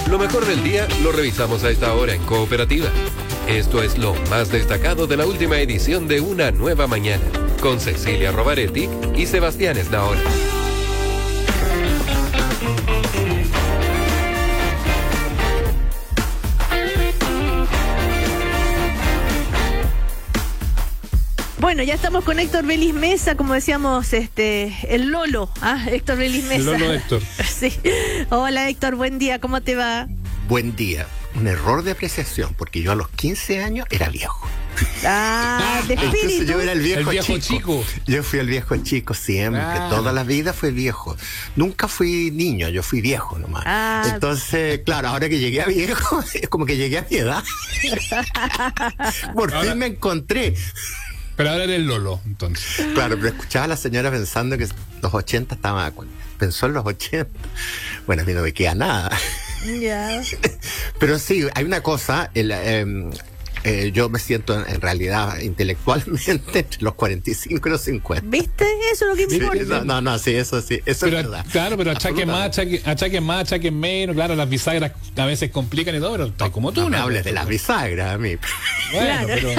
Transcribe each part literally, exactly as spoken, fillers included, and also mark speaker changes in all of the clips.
Speaker 1: Lo mejor del día lo revisamos a esta hora en Cooperativa. Esto es lo más destacado de la última edición de Una Nueva Mañana, con Cecilia Rovaretti y Sebastián Esnaola.
Speaker 2: Bueno, ya estamos con Héctor Belis Mesa, como decíamos, este, el Lolo, ¿ah? Héctor Belis Mesa.
Speaker 3: El Lolo Héctor.
Speaker 2: Sí. Hola Héctor, buen día, ¿cómo te va?
Speaker 4: Buen día. Un error de apreciación, porque yo a los quince años era viejo.
Speaker 2: Ah, de espíritu.
Speaker 4: Entonces yo era el viejo,
Speaker 3: el viejo chico.
Speaker 4: chico. Yo fui el viejo chico siempre,
Speaker 3: Ah.
Speaker 4: toda la vida fui viejo. Nunca fui niño, yo fui viejo nomás.
Speaker 2: Ah.
Speaker 4: Entonces, claro, ahora que llegué a viejo, es como que llegué a mi edad. Por
Speaker 3: Ahora-
Speaker 4: fin me encontré.
Speaker 3: Pero ahora eres Lolo, entonces.
Speaker 4: Claro, pero escuchaba a la señora pensando que los ochenta estaban... Pensó en los ochenta. Bueno, a mí no me queda nada.
Speaker 2: Ya.
Speaker 4: Pero sí, hay una cosa, el, eh, eh, yo me siento en, en realidad intelectualmente entre los cuarenta y cinco y los cincuenta.
Speaker 2: ¿Viste? Eso es lo que
Speaker 4: Sí,
Speaker 2: importa.
Speaker 4: no, no, no, sí, eso sí, eso
Speaker 3: Pero,
Speaker 4: es verdad.
Speaker 3: claro, pero achaquen más,
Speaker 4: Absolutamente.
Speaker 3: achaquen, achaquen más, achaquen menos. Claro, las bisagras a veces complican y todo, pero está como tú,
Speaker 4: No me
Speaker 3: ¿no?
Speaker 4: hables de las bisagras a mí.
Speaker 3: Bueno,
Speaker 2: Claro.
Speaker 3: pero...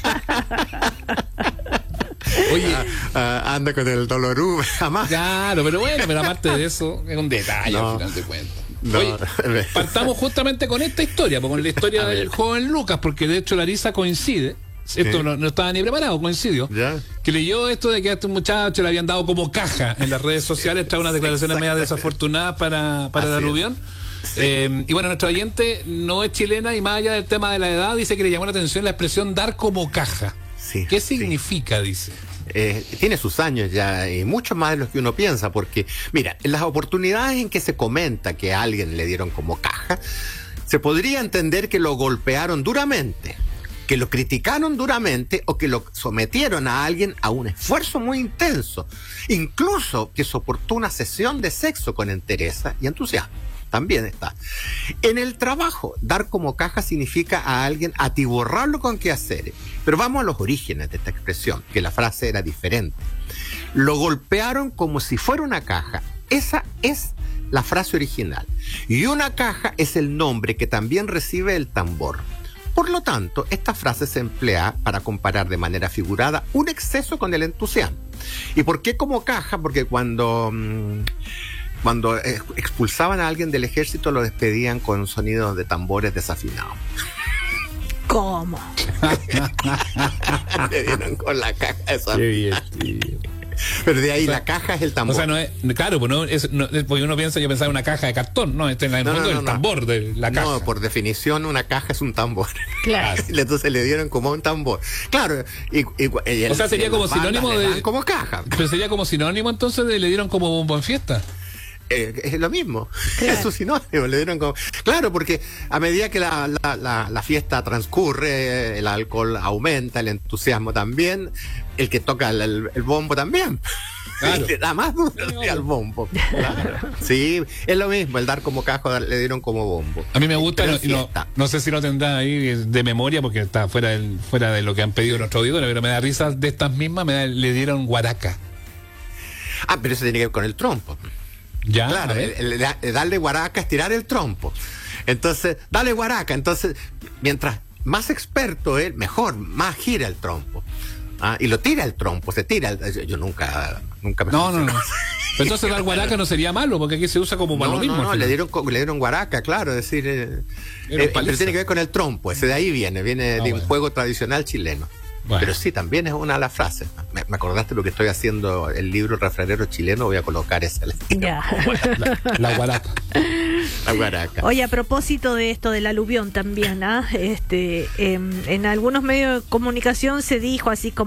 Speaker 3: Oye,
Speaker 4: Ah, anda con el dolorú, jamás.
Speaker 3: claro, pero bueno, pero aparte de eso, es un detalle
Speaker 4: No.
Speaker 3: al final de cuentas.
Speaker 4: No.
Speaker 3: Oye, partamos justamente con esta historia, con la historia
Speaker 4: A ver.
Speaker 3: del joven Lucas, porque de hecho Larisa coincide, esto
Speaker 4: Sí.
Speaker 3: no, no estaba ni preparado, coincidió,
Speaker 4: Ya.
Speaker 3: que leyó esto de que a este muchacho le habían dado como caja en las redes sociales tras unas declaraciones medio desafortunadas para, para la
Speaker 4: Así es.
Speaker 3: Rubión. Eh, y bueno, nuestra oyente no es chilena y más allá del tema de la edad, dice que le llamó la atención la expresión dar como caja.
Speaker 4: Sí,
Speaker 3: ¿Qué
Speaker 4: sí.
Speaker 3: significa, dice?
Speaker 4: Eh, tiene sus años ya, y mucho más de los que uno piensa, porque, mira, en las oportunidades en que se comenta que a alguien le dieron como caja, se podría entender que lo golpearon duramente, que lo criticaron duramente o que lo sometieron a alguien a un esfuerzo muy intenso, incluso que soportó una sesión de sexo con entereza y entusiasmo. También está. En el trabajo, dar como caja significa a alguien atiborrarlo con quehaceres. Pero vamos a los orígenes de esta expresión, que la frase era diferente. Lo golpearon como si fuera una caja. Esa es la frase original. Y una caja es el nombre que también recibe el tambor. Por lo tanto, esta frase se emplea para comparar de manera figurada un exceso con el entusiasmo. ¿Y por qué como caja? Porque cuando... Mmm, Cuando eh, expulsaban a alguien del ejército lo despedían con sonidos de tambores desafinados.
Speaker 2: ¿Cómo?
Speaker 4: Le dieron con la caja esa.
Speaker 3: Qué bien, tío.
Speaker 4: Pero de ahí
Speaker 3: O sea,
Speaker 4: la caja es el
Speaker 3: O
Speaker 4: tambor.
Speaker 3: sea, no es, claro, pues no es, no, es- porque uno piensa, yo pensaba en una caja de cartón, no, este en el
Speaker 4: No,
Speaker 3: mundo
Speaker 4: no, no,
Speaker 3: del
Speaker 4: no.
Speaker 3: tambor de la caja.
Speaker 4: No, por definición una caja es un tambor.
Speaker 2: Claro.
Speaker 4: Entonces le dieron como un tambor. Claro. Y, y- y
Speaker 3: O sea, sería
Speaker 4: y
Speaker 3: como
Speaker 4: las bandas
Speaker 3: sinónimo
Speaker 4: le
Speaker 3: de-
Speaker 4: dan como caja.
Speaker 3: Pero sería como sinónimo entonces de le dieron como bombo en fiesta.
Speaker 4: Eh, es lo mismo,
Speaker 2: Claro.
Speaker 4: es su sinónimo, le dieron como... Claro, porque a medida que la, la, la, la fiesta transcurre, el alcohol aumenta, el entusiasmo también, el que toca el, el- el bombo también.
Speaker 3: Claro.
Speaker 4: Le da más duro al bombo. Claro. Sí, es lo mismo, el dar como caja le dieron como bombo.
Speaker 3: A mí me gusta,
Speaker 4: Pero
Speaker 3: no,
Speaker 4: en
Speaker 3: no,
Speaker 4: fiesta.
Speaker 3: no sé si lo tendrá ahí de memoria porque está fuera del, fuera de lo que han pedido nuestros auditores, pero me da risa de estas mismas, me da- le dieron guaraca.
Speaker 4: Ah, pero eso tiene que ver con el trompo.
Speaker 3: Ya,
Speaker 4: Claro,
Speaker 3: a ver.
Speaker 4: el, el- el darle guaraca es tirar el trompo. Entonces, dale guaraca. Entonces, mientras más experto él, mejor, más gira el trompo. Ah, y lo tira el trompo, se tira. el- yo nunca, nunca me
Speaker 3: No, no,
Speaker 4: funcionó.
Speaker 3: no. Pero entonces dar guaraca no sería malo porque aquí se usa como para
Speaker 4: No,
Speaker 3: lo mismo.
Speaker 4: no,
Speaker 3: al
Speaker 4: no,
Speaker 3: final.
Speaker 4: le dieron, co- le dieron guaraca, claro, es decir, eh,
Speaker 3: Era un
Speaker 4: eh, pero
Speaker 3: paliza.
Speaker 4: tiene que ver con el trompo, ese de ahí viene, viene
Speaker 3: Ah,
Speaker 4: de
Speaker 3: bueno.
Speaker 4: un juego tradicional chileno.
Speaker 3: Bueno.
Speaker 4: Pero sí, también es una de las frases. Me, me acordaste porque estoy haciendo el libro El refranero chileno, voy a colocar esa,
Speaker 2: Ya.
Speaker 3: La, la guaraca.
Speaker 4: la guaraca.
Speaker 2: Oye, a propósito de esto del aluvión también, ¿ah? Este, em, en algunos medios de comunicación se dijo así como